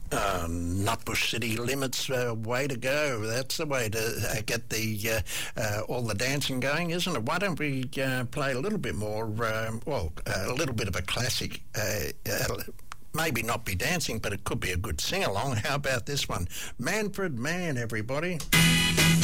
Nutbush City Limits, way to go. That's the way to get the all the dancing going, isn't it? Why don't we play a little bit more, a little bit of a classic, maybe not be dancing, but it could be a good sing-along. How about this one? Manfred Mann, everybody.